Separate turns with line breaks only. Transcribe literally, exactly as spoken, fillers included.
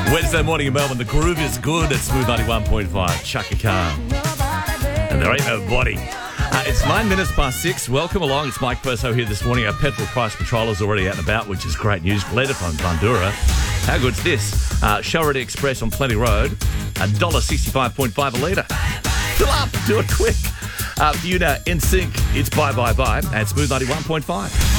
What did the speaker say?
Wednesday morning in Melbourne, the groove is good at Smooth ninety-one point five. Chaka Khan. And there ain't no body. Uh, it's nine minutes past six. Welcome along. It's Mike Perso here this morning. Our petrol price controller is already out and about, which is great news. Glenda from Bandura. How good's this? Uh, Shell-Ready Express on Plenty Road. one dollar sixty-five point five a litre. Fill up. Do it quick. Uh, for you now, N Sync, it's bye, bye, bye. And Smooth ninety-one point five.